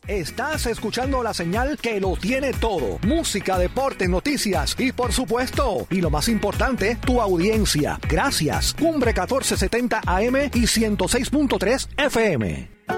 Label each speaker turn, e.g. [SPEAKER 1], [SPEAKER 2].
[SPEAKER 1] Estás escuchando la señal que lo tiene todo. Música, deporte, noticias y por supuesto, y lo más importante, tu audiencia. Gracias. Cumbre 1470 AM y 106.3 FM.